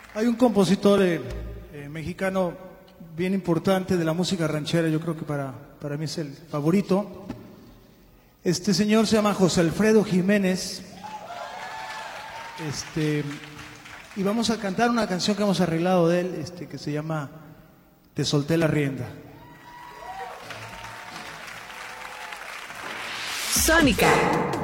Hay un compositor mexicano bien importante de la música ranchera, yo creo que para mí es el favorito. Este señor se llama José Alfredo Jiménez. Y vamos a cantar una canción que hemos arreglado de él, que se llama Te solté la rienda. Sónica.